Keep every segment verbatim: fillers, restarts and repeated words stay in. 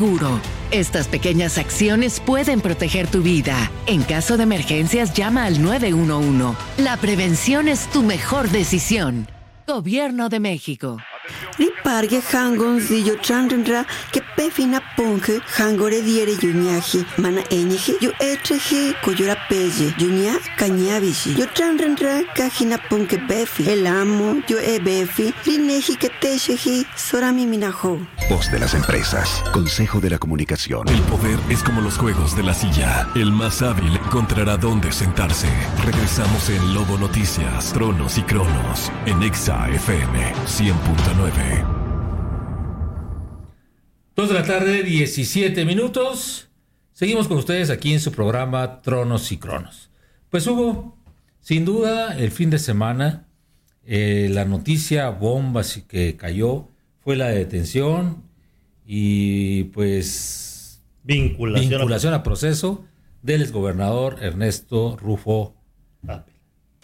Seguro. Estas pequeñas acciones pueden proteger tu vida. En caso de emergencias, llama al nueve uno uno. La prevención es tu mejor decisión. Gobierno de México. Ripargue hangon zillo chandra que pefina ponge hangore diere yuñaji mana eñeje yo etreje coyora pelle yuña cañabishi yo chandra cajina ponge befi el amo yo e befi rineji que techeji sorami minajo. Voz de las empresas. Consejo de la Comunicación. El poder es como los juegos de la silla. El más hábil encontrará dónde sentarse. Regresamos en Lobo Noticias, Tronos y Cronos en Exa F M cien punto nueve. Dos de la tarde, diecisiete minutos. Seguimos con ustedes aquí en su programa Tronos y Cronos. Pues Hugo, sin duda el fin de semana eh, la noticia bomba que cayó fue la detención y pues vinculación, vinculación a proceso del exgobernador Ernesto Rufo Apel.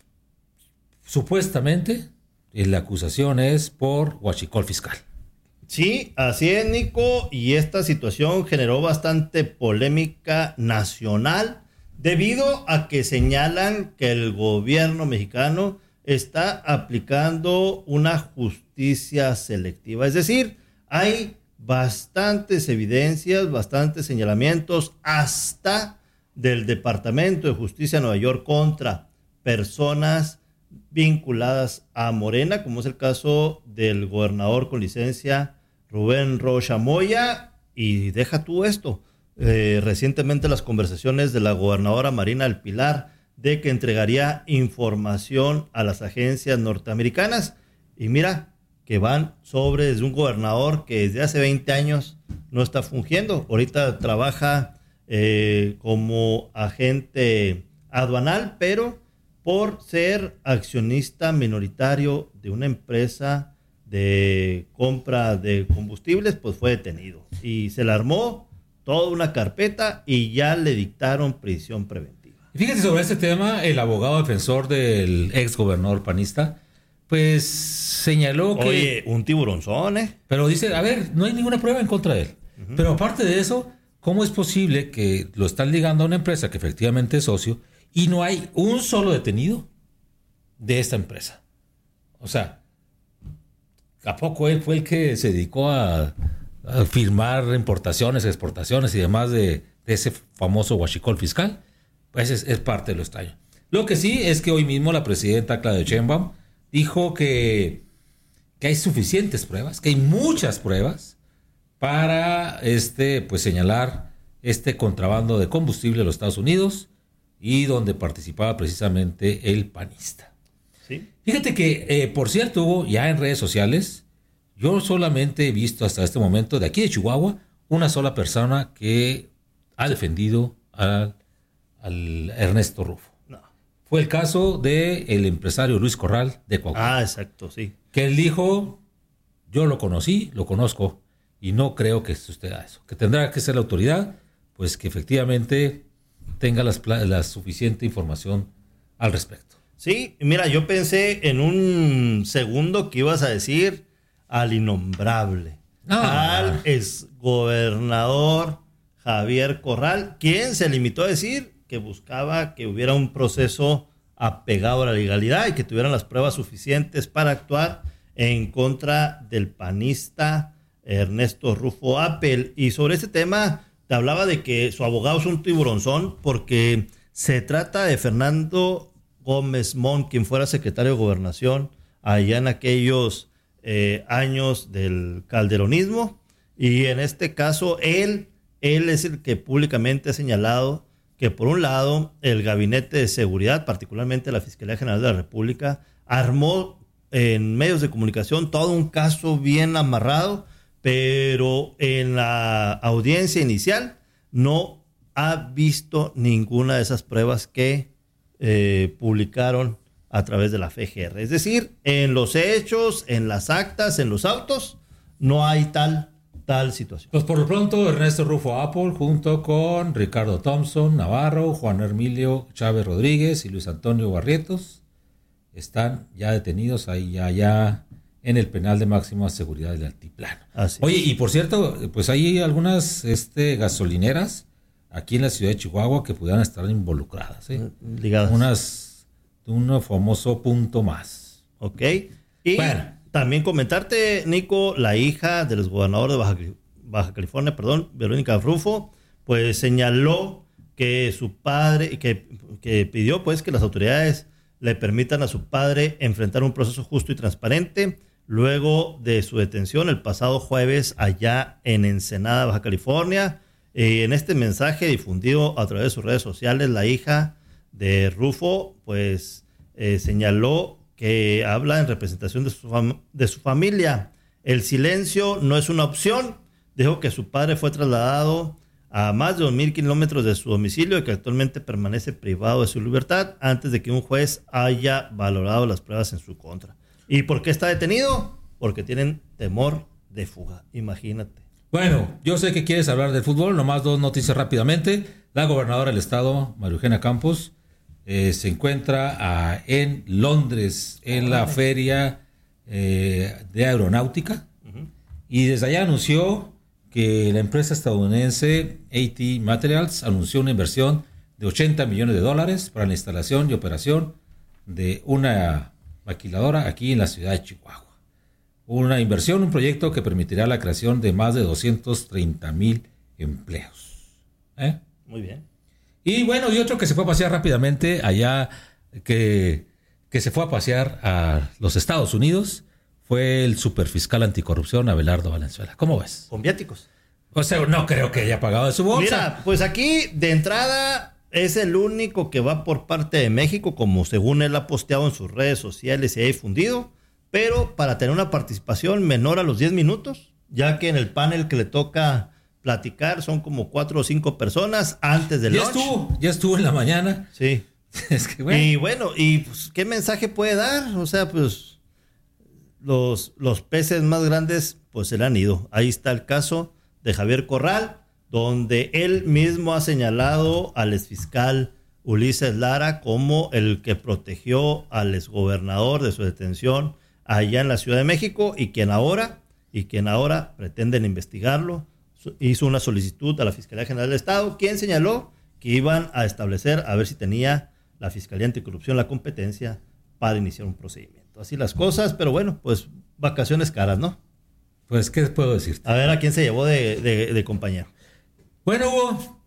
Supuestamente la acusación es por huachicol fiscal. Sí, así es, Nico, y esta situación generó bastante polémica nacional debido a que señalan que el gobierno mexicano está aplicando una justicia selectiva. Es decir, hay bastantes evidencias, bastantes señalamientos, hasta del Departamento de Justicia de Nueva York contra personas vinculadas a Morena, como es el caso del gobernador con licencia Rubén Rocha Moya. Y deja tú esto, eh, recientemente las conversaciones de la gobernadora Marina del Pilar de que entregaría información a las agencias norteamericanas, y mira que van sobre desde un gobernador que desde hace veinte años no está fungiendo, ahorita trabaja eh, como agente aduanal, pero por ser accionista minoritario de una empresa de compra de combustibles, pues fue detenido. Y se le armó toda una carpeta y ya le dictaron prisión preventiva. Fíjate, sobre este tema, el abogado defensor del ex gobernador panista, pues señaló que... Oye, un tiburonzón, ¿eh? Pero dice, a ver, no hay ninguna prueba en contra de él. Uh-huh. Pero aparte de eso, ¿cómo es posible que lo están ligando a una empresa que efectivamente es socio y no hay un solo detenido de esta empresa? O sea, ¿a poco él fue el que se dedicó a, a firmar importaciones, exportaciones y demás de, de ese famoso huachicol fiscal? Pues es, es parte de lo extraño. Lo que sí es que hoy mismo la presidenta Claudia Sheinbaum dijo que, que hay suficientes pruebas, que hay muchas pruebas para este, pues, señalar este contrabando de combustible de los Estados Unidos y donde participaba precisamente el panista. ¿Sí? Fíjate que, eh, por cierto, Hugo, ya en redes sociales, yo solamente he visto hasta este momento, de aquí de Chihuahua, una sola persona que ha defendido al, al Ernesto Rufo. No. Fue el caso del empresario Luis Corral de Coahuila. Ah, exacto, sí. Que él dijo, yo lo conocí, lo conozco, y no creo que suceda eso. Que tendrá que ser la autoridad, pues que efectivamente tenga las, la suficiente información al respecto. Sí, mira, yo pensé en un segundo que ibas a decir al innombrable, no. al exgobernador Javier Corral, quien se limitó a decir que buscaba que hubiera un proceso apegado a la legalidad y que tuvieran las pruebas suficientes para actuar en contra del panista Ernesto Rufo Apel. Y sobre ese tema te hablaba de que su abogado es un tiburonzón porque se trata de Fernando Gómez Mont, quien fuera secretario de Gobernación allá en aquellos eh, años del calderonismo, y en este caso él, él es el que públicamente ha señalado que por un lado el Gabinete de Seguridad, particularmente la Fiscalía General de la República, armó en medios de comunicación todo un caso bien amarrado, pero en la audiencia inicial no ha visto ninguna de esas pruebas que Eh, publicaron a través de la F G R. Es decir, en los hechos, en las actas, en los autos, no hay tal, tal situación. Pues por lo pronto, Ernesto Rufo Apel, junto con Ricardo Thompson Navarro, Juan Hermilio Chávez Rodríguez y Luis Antonio Barrientos, están ya detenidos ahí ya, ya en el penal de máxima seguridad del Altiplano. Así Oye, es. y por cierto, pues hay algunas este, gasolineras aquí en la ciudad de Chihuahua que pudieran estar involucradas, ¿eh? Ligadas. Unas, un famoso punto más. Ok. Y Bueno. también comentarte, Nico, la hija del exgobernador de Baja, Baja California, perdón, Verónica Rufo, pues señaló que su padre, que, que pidió pues que las autoridades le permitan a su padre enfrentar un proceso justo y transparente luego de su detención el pasado jueves allá en Ensenada, Baja California. Eh, en este mensaje difundido a través de sus redes sociales, la hija de Rufo pues eh, señaló que habla en representación de su, fam- de su familia. El silencio no es una opción. Dijo que su padre fue trasladado a más de dos mil kilómetros de su domicilio y que actualmente permanece privado de su libertad antes de que un juez haya valorado las pruebas en su contra. ¿Y por qué está detenido? Porque tienen temor de fuga. Imagínate. Bueno, yo sé que quieres hablar del fútbol, nomás dos noticias rápidamente. La gobernadora del estado, María Eugenia Campos, eh, se encuentra ah, en Londres, en la feria eh, de aeronáutica, uh-huh. y desde allá anunció que la empresa estadounidense A T Materials anunció una inversión de ochenta millones de dólares para la instalación y operación de una maquiladora aquí en la ciudad de Chihuahua. Una inversión, un proyecto que permitirá la creación de más de doscientos treinta mil empleos. ¿Eh? Muy bien. Y bueno, y otro que se fue a pasear rápidamente allá, que, que se fue a pasear a los Estados Unidos, fue el superfiscal anticorrupción Abelardo Valenzuela. ¿Cómo ves? Con viáticos. O sea, no creo que haya pagado de su bolsa. Mira, pues aquí de entrada es el único que va por parte de México, como según él ha posteado en sus redes sociales y ha difundido, pero para tener una participación menor a los diez minutos, ya que en el panel que le toca platicar son como cuatro o cinco personas antes del ya lunch. estuvo, ya estuvo en la mañana. Sí. Es que bueno. Y bueno, ¿y pues, qué mensaje puede dar? O sea, pues los, los peces más grandes pues se le han ido. Ahí está el caso de Javier Corral, donde él mismo ha señalado al exfiscal Ulises Lara como el que protegió al exgobernador de su detención allá en la Ciudad de México y quien ahora, y quien ahora pretenden investigarlo. Hizo una solicitud a la Fiscalía General del Estado, quien señaló que iban a establecer a ver si tenía la Fiscalía Anticorrupción la competencia para iniciar un procedimiento. Así las cosas, pero bueno, pues vacaciones caras, ¿no? Pues, ¿qué puedo decirte? A ver a quién se llevó de, de, de compañero. Bueno, Hugo,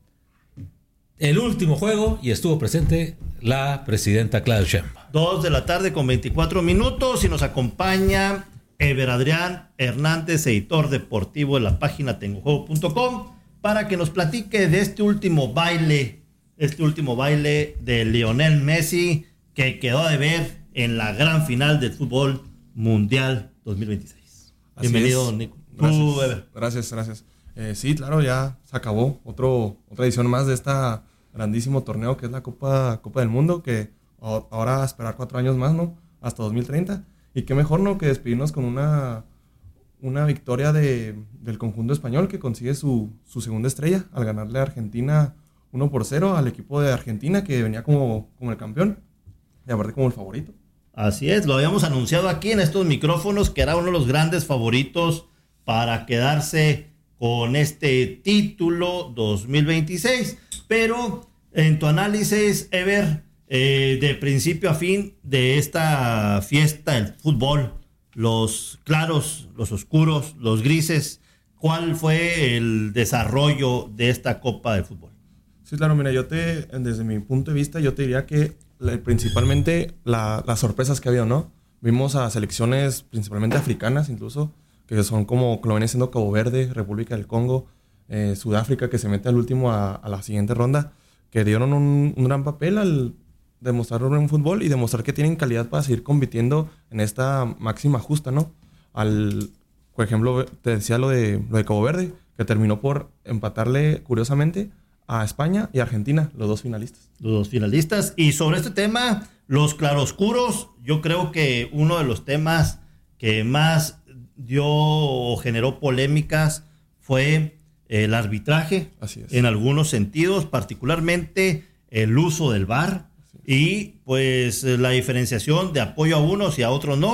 el último juego y estuvo presente la presidenta Claudia Sheinbaum. Dos de la tarde con veinticuatro minutos y nos acompaña Ever Adrián Hernández, editor deportivo de la página tengo juego punto com, para que nos platique de este último baile, este último baile de Lionel Messi, que quedó a deber en la gran final del fútbol mundial dos mil veintiséis. Así Bienvenido, es. Nico. Gracias, Tú, Ever. gracias, gracias. Eh, sí, claro, ya se acabó otro, otra edición más de este grandísimo torneo que es la Copa, Copa del Mundo, que ahora a esperar cuatro años más, ¿no? Hasta dos mil treinta. Y qué mejor, ¿no? Que despedirnos con una, una victoria de, del conjunto español que consigue su, su segunda estrella al ganarle a Argentina uno por cero al equipo de Argentina que venía como, como el campeón y aparte como el favorito. Así es, lo habíamos anunciado aquí en estos micrófonos que era uno de los grandes favoritos para quedarse con este título dos mil veintiséis. Pero en tu análisis, Ever, eh, de principio a fin de esta fiesta del fútbol, los claros, los oscuros, los grises, ¿cuál fue el desarrollo de esta Copa de Fútbol? Sí, claro, mira, yo te, desde mi punto de vista, yo te diría que la, principalmente la, las sorpresas que ha habido, ¿no? Vimos a selecciones principalmente africanas, incluso, que son como, que lo viene siendo Cabo Verde, República del Congo, eh, Sudáfrica, que se mete al último a, a la siguiente ronda, que dieron un, un gran papel al demostrar un fútbol y demostrar que tienen calidad para seguir compitiendo en esta máxima justa, ¿no? Al, por ejemplo, te decía lo de, lo de Cabo Verde, que terminó por empatarle, curiosamente, a España y Argentina, los dos finalistas. Los dos finalistas. Y sobre este tema, los claroscuros, yo creo que uno de los temas que más dio o generó polémicas fue el arbitraje. Así es. En algunos sentidos, particularmente el uso del V A R y pues la diferenciación de apoyo a unos y a otros no.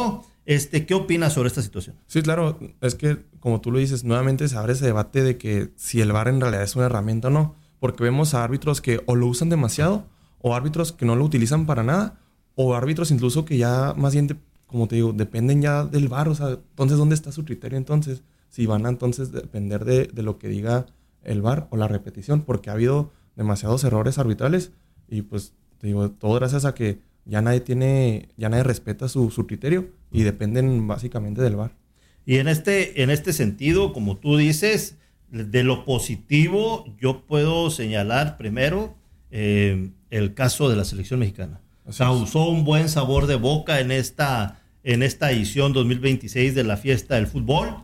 Este, ¿qué opinas sobre esta situación? Sí, claro. Es que, como tú lo dices, nuevamente se abre ese debate de que si el V A R en realidad es una herramienta o no. Porque vemos a árbitros que o lo usan demasiado, o árbitros que no lo utilizan para nada, o árbitros incluso que ya más bien, de, como te digo, dependen ya del V A R. O sea, entonces, ¿dónde está su criterio entonces? Si van a entonces depender de, de lo que diga el V A R o la repetición. Porque ha habido demasiados errores arbitrales y pues, te digo, todo gracias a que ya nadie tiene, ya nadie respeta su, su criterio y dependen básicamente del V A R. Y en este, en este sentido, como tú dices, de lo positivo, yo puedo señalar primero eh, el caso de la selección mexicana. Así Causó un buen sabor de boca en esta, en esta edición dos mil veintiséis de la fiesta del fútbol,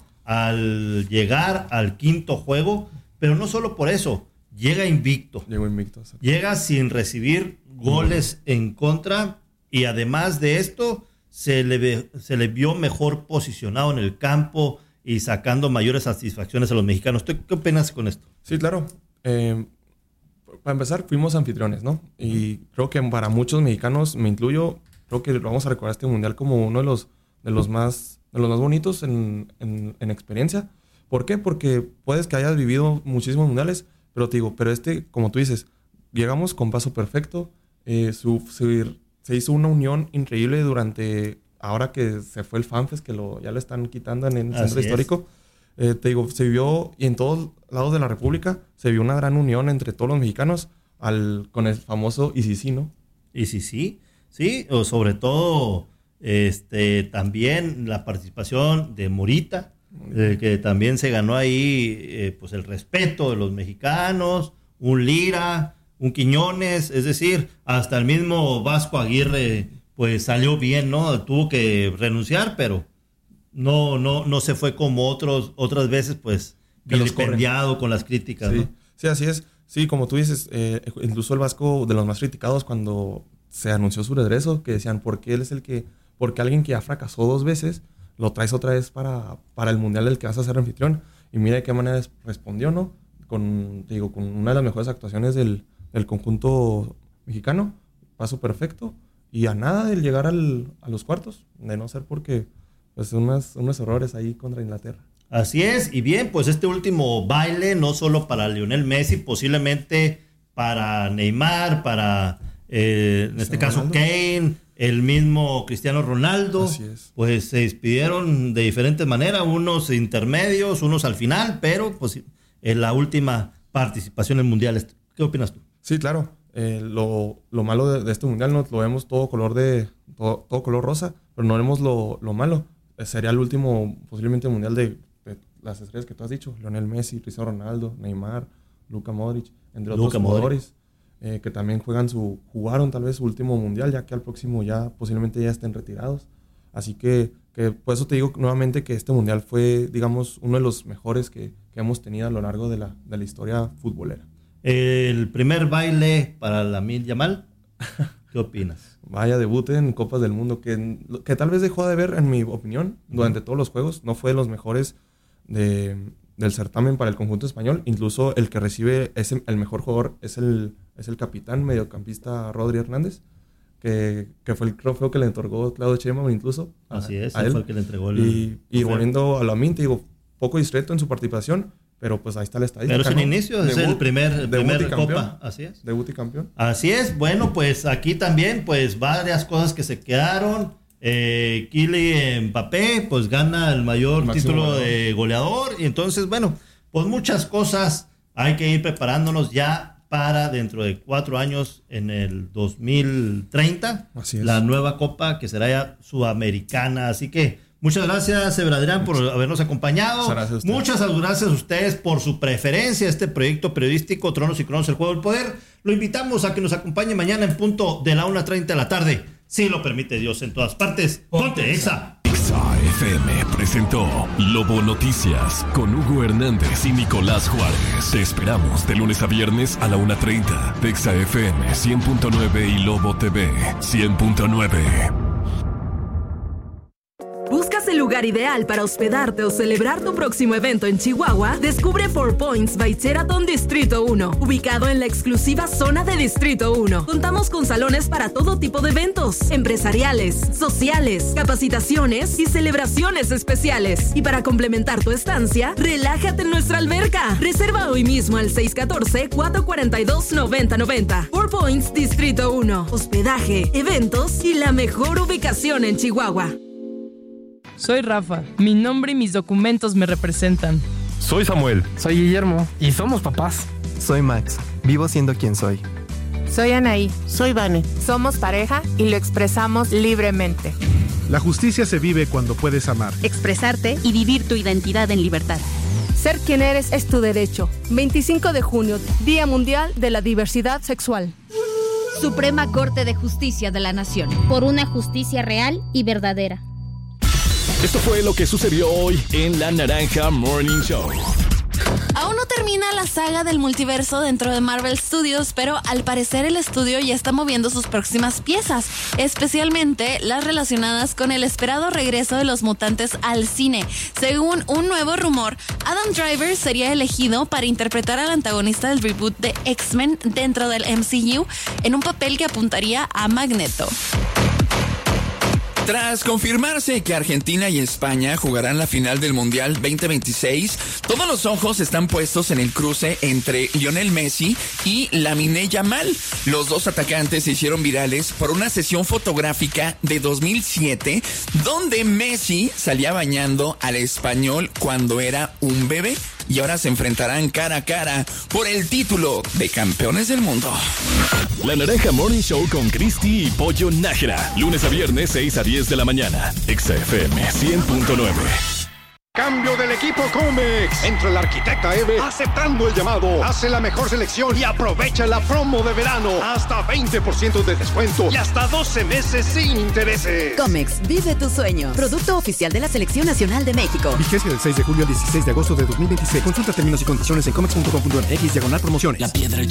al llegar al quinto juego, pero no solo por eso, llega invicto. Llegó invicto. Sí. Llega sin recibir goles mm. en contra, y además de esto, se le, ve, se le vio mejor posicionado en el campo y sacando mayores satisfacciones a los mexicanos. ¿Tú qué opinas con esto? Sí, claro. Eh, para empezar, fuimos anfitriones, ¿no? Y creo que para muchos mexicanos, me incluyo, creo que vamos a recordar este mundial como uno de los, de los, más, de los más bonitos en, en, en experiencia. ¿Por qué? Porque puedes que hayas vivido muchísimos mundiales, pero te digo, pero este, como tú dices, llegamos con paso perfecto. Eh, su, su, se hizo una unión increíble durante... Ahora que se fue el FanFest, que lo, ya lo están quitando en el centro histórico, eh, te digo, se vio, y en todos lados de la República, se vio una gran unión entre todos los mexicanos al, con el famoso I C C, ¿no? I C C, sí, o sobre todo este, también la participación de Morita, eh, que también se ganó ahí eh, pues el respeto de los mexicanos, un Lira, un Quiñones, es decir, hasta el mismo Vasco Aguirre pues salió bien, ¿no? Tuvo que renunciar, pero no, no, no se fue como otros, otras veces, pues, vilipendiado con las críticas, sí. ¿no? Sí, así es. Sí, como tú dices, eh, incluso el Vasco, de los más criticados cuando se anunció su regreso, que decían, ¿por qué él es el que, porque alguien que ya fracasó dos veces, lo traes otra vez para, para el mundial del que vas a ser anfitrión? Y mira de qué manera respondió, ¿no? Con, te digo, con una de las mejores actuaciones del, del conjunto mexicano, paso perfecto. Y a nada del llegar al, a los cuartos, de no ser porque pues unos, unos errores ahí contra Inglaterra. Así es, y bien, pues este último baile, no solo para Lionel Messi, posiblemente para Neymar, para, eh, en este caso, Ronaldo. Kane, el mismo Cristiano Ronaldo. Así es. Pues se despidieron de diferentes maneras, unos intermedios, unos al final, pero pues en la última participación en mundiales. ¿Qué opinas tú? Sí, claro. Eh, lo, lo malo de, de este mundial no lo vemos todo color de todo, todo color rosa, pero no vemos lo, lo malo. Eh, sería el último posiblemente mundial de, de las estrellas que tú has dicho: Lionel Messi, Cristiano Ronaldo, Neymar, Luka Modric, entre otros Luka jugadores eh, que también juegan su jugaron tal vez su último mundial, ya que al próximo ya posiblemente ya estén retirados. Así que, que por eso te digo nuevamente que este mundial fue, digamos, uno de los mejores que, que hemos tenido a lo largo de la, de la historia futbolera. El primer baile para Lamine Yamal, ¿qué opinas? Vaya debut en Copas del Mundo, que, que tal vez dejó de ver, en mi opinión, durante uh-huh. todos los juegos. No fue de los mejores de, del certamen para el conjunto español. Incluso el que recibe es el mejor jugador es el, es el capitán mediocampista Rodri Hernández, que, que fue el trofeo que le otorgó Claudio Sheinbaum incluso. Así a, es, a él. fue el que le entregó el... Y, y volviendo a Lamine, te digo, poco discreto en su participación, pero pues ahí está la estadística. Pero es el ¿no? inicio, es debut, el primer, el primer Copa. Así es. Debut y campeón. Así es. Bueno, pues aquí también, pues varias cosas que se quedaron. Eh, Kylian Mbappé, pues gana el mayor el título goleador. de goleador. Y entonces, bueno, pues muchas cosas hay que ir preparándonos ya para dentro de cuatro años, en el dos mil treinta. Así es. La nueva Copa que será ya sudamericana. Así que muchas gracias, Eber Adrián, por habernos acompañado. Muchas gracias, Muchas gracias a ustedes por su preferencia a este proyecto periodístico Tronos y Cronos, el Juego del Poder. Lo invitamos a que nos acompañe mañana en punto de la una treinta de la tarde. Si lo permite Dios, en todas partes. Ponte Exa. Exa F M presentó Lobo Noticias con Hugo Hernández y Nicolás Juárez. Te esperamos de lunes a viernes a la una treinta. Exa F M cien punto nueve y Lobo T V cien punto nueve. ¿Buscas el lugar lugar ideal para hospedarte o celebrar tu próximo evento en Chihuahua, descubre Four Points by Sheraton Distrito uno, ubicado en la exclusiva zona de Distrito uno. Contamos con salones para todo tipo de eventos, empresariales, sociales, capacitaciones y celebraciones especiales. Y para complementar tu estancia, relájate en nuestra alberca. Reserva hoy mismo al seis uno cuatro, cuatro cuatro dos, nueve cero nueve cero. Four Points Distrito uno. Hospedaje, eventos y la mejor ubicación en Chihuahua. Soy Rafa. Mi nombre y mis documentos me representan. Soy Samuel. Soy Guillermo. Y somos papás. Soy Max. Vivo siendo quien soy. Soy Anaí. Soy Vane. Somos pareja y lo expresamos libremente. La justicia se vive cuando puedes amar, expresarte y vivir tu identidad en libertad. Ser quien eres es tu derecho. veinticinco de junio, Día Mundial de la Diversidad Sexual. Suprema Corte de Justicia de la Nación. Por una justicia real y verdadera. Esto fue lo que sucedió hoy en La Naranja Morning Show. Aún no termina la saga del multiverso dentro de Marvel Studios, pero al parecer el estudio ya está moviendo sus próximas piezas, especialmente las relacionadas con el esperado regreso de los mutantes al cine. Según un nuevo rumor, Adam Driver sería elegido para interpretar al antagonista del reboot de X-Men dentro del M C U en un papel que apuntaría a Magneto. Tras confirmarse que Argentina y España jugarán la final del Mundial veinte veintiséis, todos los ojos están puestos en el cruce entre Lionel Messi y Lamine Yamal. Los dos atacantes se hicieron virales por una sesión fotográfica de dos mil siete, donde Messi salía bañando al español cuando era un bebé. Y ahora se enfrentarán cara a cara por el título de campeones del mundo. La Naranja Morning Show con Cristi y Pollo Nájera. Lunes a viernes, seis a diez de la mañana. Exa F M cien punto nueve. Cambio del equipo Comex. Entra el arquitecta Eve aceptando el llamado. Hace la mejor selección y aprovecha la promo de verano. Hasta veinte por ciento de descuento y hasta doce meses sin intereses. Comex, vive tu sueño. Producto oficial de la Selección Nacional de México. Vigencia del seis de julio al dieciséis de agosto de dos mil veintiséis. Consulta términos y condiciones en comex punto com punto m x diagonal promociones. La piedra